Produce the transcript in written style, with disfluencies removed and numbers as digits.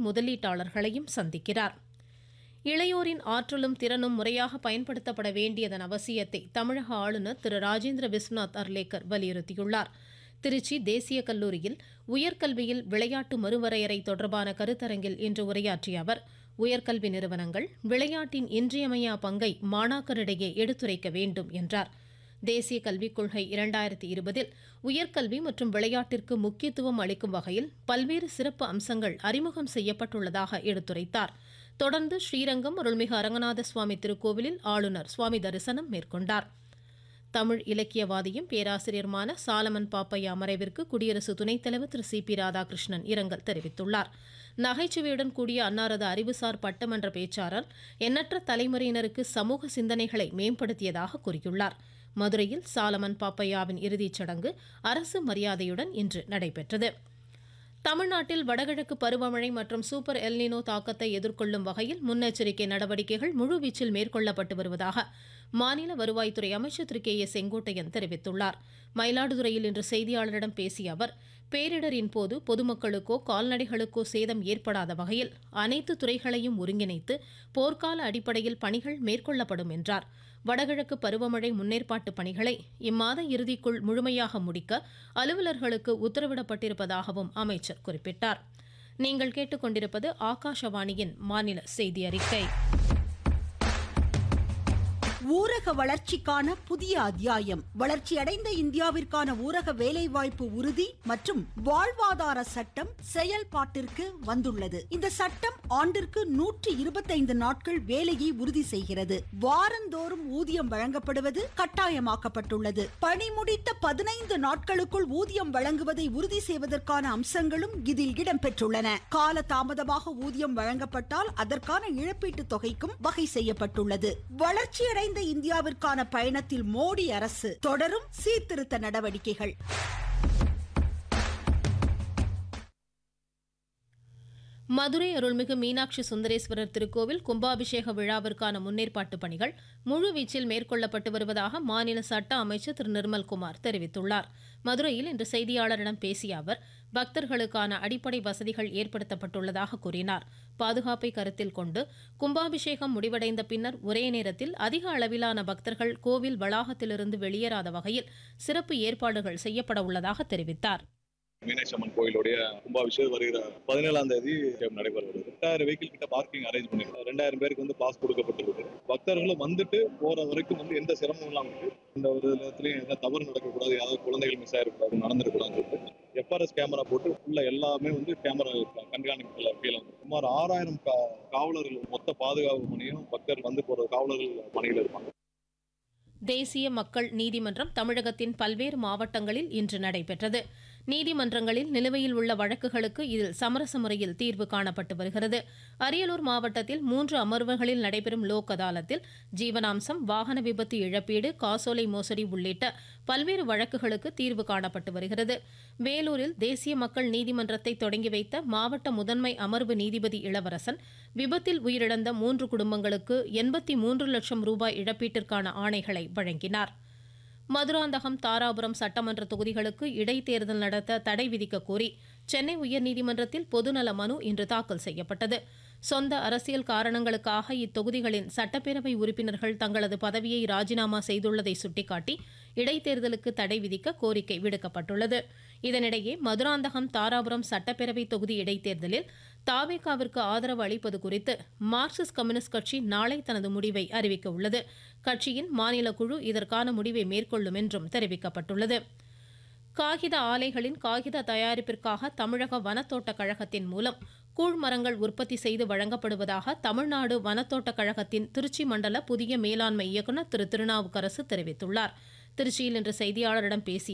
முதலீட்டாளர்களையும் சந்திக்கிறார். இளையோரின் ஆற்றலும் திறனும் முறையாக பயன்படுத்தப்பட வேண்டியதன் அவசியத்தை தமிழக ஆளுநர் திரு ராஜேந்திர விஸ்வநாத் அர்லேக்கர் வலியுறுத்தியுள்ளார். திருச்சி தேசிய கல்லூரியில் உயர்கல்வியில் விளையாட்டு மறுவரையறை தொடர்பான கருத்தரங்கில் இன்று உரையாற்றிய அவர், உயர்கல்வி நிறுவனங்கள் விளையாட்டின் இன்றியமையா பங்கை மாணாக்கரிடையே எடுத்துரைக்க வேண்டும் என்றார். தேசிய கல்விக் கொள்கை 2020 உயர்கல்வி மற்றும் விளையாட்டிற்கு முக்கியத்துவம் அளிக்கும் வகையில் பல்வேறு சிறப்பு அம்சங்கள் அறிமுகம் செய்யப்பட்டுள்ளதாக எடுத்துரைத்தார். தொடர்ந்து ஸ்ரீரங்கம் அருள்மிகு அரங்கநாத சுவாமி திருக்கோவிலில் ஆளுநர் சுவாமி தரிசனம் மேற்கொண்டார். தமிழ் இலக்கியவாதியும் பேராசிரியருமான சாலமன் பாப்பையா மறைவிற்கு குடியரசு துணைத் தலைவர் திரு சி.பி. ராதாகிருஷ்ணன் இரங்கல் தெரிவித்துள்ளார். நகைச்சுவையுடன் கூடிய அன்னாரது அறிவுசார் பட்டமன்ற பேச்சாளர் எண்ணற்ற தலைமுறையினருக்கு சமூக சிந்தனைகளை மேம்படுத்தியதாக கூறியுள்ளார். மதுரையில் சாலமன் பாப்பையாவின் இறுதிச் சடங்கு அரசு மரியாதையுடன் இன்று நடைபெற்றது. தமிழ்நாட்டில் வடகிழக்கு பருவமழை மற்றும் சூப்பர் எல்னினோ தாக்கத்தை எதிர்கொள்ளும் வகையில் முன்னெச்சரிக்கை நடவடிக்கைகள் முழுவீச்சில் மேற்கொள்ளப்பட்டு வருவதாக மாநில வருவாய்த்துறை அமைச்சர் திரு கே. செங்கோட்டையன் தெரிவித்துள்ளார். மயிலாடுதுறையில் இன்று செய்தியாளரிடம் பேசிய அவர், பேரிடரின் போது பொதுமக்களுக்கோ கால்நடைகளுக்கோ சேதம் ஏற்படாத வகையில் அனைத்து துறைகளையும் ஒருங்கிணைத்து போர்க்கால அடிப்படையில் பணிகள் மேற்கொள்ளப்படும் என்றார். வடகிழக்கு பருவமழை முன்னேற்பாட்டு பணிகளை இம்மாத இறுதிக்குள் முழுமையாக முடிக்க அலுவலர்களுக்கு உத்தரவிடப்பட்டிருப்பதாகவும் அமைச்சர் குறிப்பிட்டார். நீங்கள் கேட்டுக்கொண்டிருப்பது ஆகாஷவாணியின் மாநில செய்தி அறிக்கை. ஊரக வளர்ச்சிக்கான புதிய அத்தியாயம். வளர்ச்சியடைந்த இந்தியாவிற்கான ஊரக வேலைவாய்ப்பு உறுதி மற்றும் வாழ்வாதார சட்டம் செயல்பாட்டிற்கு வந்துள்ளது. இந்த சட்டம் ஆண்டிற்கு 125 நாட்கள் வேலையை உறுதி செய்கிறது. வாரந்தோறும் ஊதியம் வழங்கப்படுவது கட்டாயமாக்கப்பட்டுள்ளது. பணி முடித்த 15 நாட்களுக்குள் ஊதியம் வழங்குவதை உறுதி செய்வதற்கான அம்சங்களும் இதில் இடம்பெற்றுள்ளன. கால தாமதமாக ஊதியம் வழங்கப்பட்டால் அதற்கான இழப்பீட்டு தொகைக்கும் வகை செய்யப்பட்டுள்ளது. வளர்ச்சியடைந்த இந்தியாவிற்கான பயணத்தில் மோடி அரசு தொடரும் சீர்திருத்த நடவடிக்கைகள். மதுரை அருள்மிகு மீனாட்சி சுந்தரேஸ்வரர் திருக்கோவில் கும்பாபிஷேக விழாவிற்கான முன்னேற்பாட்டு பணிகள் முழுவீச்சில் மேற்கொள்ளப்பட்டு வருவதாக மாநில சட்ட அமைச்சர் திரு நிர்மல்குமார் தெரிவித்துள்ளார். மதுரையில் இன்று செய்தியாளரிடம் பேசிய அவர், பக்தர்களுக்கான அடிப்படை வசதிகள் ஏற்படுத்தப்பட்டுள்ளதாக கூறினார். பாதுகாப்பை கருத்தில் கொண்டு கும்பாபிஷேகம் முடிவடைந்த பின்னர் ஒரே நேரத்தில் அதிக அளவிலான பக்தர்கள் கோவில் வளாகத்திலிருந்து வெளியேறாத வகையில் சிறப்பு ஏற்பாடுகள் செய்யப்பட உள்ளதாக தெரிவித்தார். மீனாட்சி அம்மன் கோயிலுடைய கும்பாபிஷேகம் வருகிற 17ஆம் தேதி நடைபெறுகிறது. 2000 வெஹிக்கிள் கிட்ட பார்க்கிங் அரேஞ்ச் பண்ணிருக்கோம். 2000 பேருக்கு பாஸ் கொடுக்கப்பட்டிருக்கு. பக்தர்களும் வந்துட்டு போற வரைக்கும் எந்த சிரமமும் இல்லாம இந்த ஒரு இடத்துலயும் எந்த தவறு நடக்கக்கூடாது, யாராவது குழந்தைகள் மிஸ் ஆயிருக்கூடாது, நடந்துருக்கூடாதுன்னு சொல்லிட்டு எஃப்ஆர்எஸ் கேமரா போட்டு ஃபுல்லா எல்லாமே கேமரா கண்காணிப்புல கீழே சுமார் 6000 காவலர்கள் மொத்த பாதுகாப்பு பணியும் பக்தர்கள் வந்து போற காவலர்கள் பணியில் இருப்பாங்க. தேசிய மக்கள் நீதிமன்றம் தமிழகத்தின் பல்வேறு மாவட்டங்களில் இன்று நடைபெற்றது. நீதிமன்றங்களில் நிலுவையில் உள்ள வழக்குகளுக்கு இதில் சமரச முறையில் தீர்வு காணப்பட்டு வருகிறது. அரியலூர் மாவட்டத்தில் 3 அமர்வுகளில் நடைபெறும் லோக் அதாலத்தில் ஜீவனாம்சம், வாகன விபத்து இழப்பீடு, காசோலை மோசடி உள்ளிட்ட பல்வேறு வழக்குகளுக்கு தீர்வு காணப்பட்டு வருகிறது. வேலூரில் தேசிய மக்கள் நீதிமன்றத்தை தொடங்கி வைத்த மாவட்ட முதன்மை அமர்வு நீதிபதி இளவரசன் விபத்தில் உயிரிழந்த 3 குடும்பங்களுக்கு 83 லட்சம் ரூபாய் இழப்பீட்டிற்கான ஆணைகளை வழங்கினார். மதுராந்தகம், தாராபுரம் சட்டமன்ற தொகுதிகளுக்கு இடைத்தேர்தல் நடத்த தடை விதிக்க கோரி சென்னை உயர்நீதிமன்றத்தில் பொதுநல மனு இன்று தாக்கல் செய்யப்பட்டது. சொந்த அரசியல் காரணங்களுக்காக இத்தொகுதிகளின் சட்டப்பேரவை உறுப்பினர்கள் தங்களது பதவியை ராஜினாமா செய்துள்ளதை சுட்டிக்காட்டி இடைத்தேர்தலுக்கு தடை விதிக்க கோரிக்கை விடுக்கப்பட்டுள்ளது. இதனிடையே மதுராந்தகம், தாராபுரம் சட்டப்பேரவை தொகுதி இடைத்தேர்தலில் தாவேகாவிற்கு ஆதரவு அளிப்பது குறித்து மார்க்சிஸ்ட் கம்யூனிஸ்ட் கட்சி நாளை தனது முடிவை அறிவிக்க உள்ளது. கட்சியின் மாநில குழு இதற்கான முடிவை மேற்கொள்ளும் என்றும் தெரிவிக்கப்பட்டுள்ளது. காகித ஆலைகளின் காகித தயாரிப்பிற்காக தமிழக வனத்தோட்ட கழகத்தின் மூலம் கூழ்மரங்கள் உற்பத்தி செய்து வழங்கப்படுவதாக தமிழ்நாடு வனத்தோட்ட கழகத்தின் திருச்சி மண்டல புதிய மேலாண்மை இயக்குநர் திரு திருநாவுக்கரசு தெரிவித்துள்ளார். திருச்சியில் இன்று செய்தியாளரிடம் பேசிய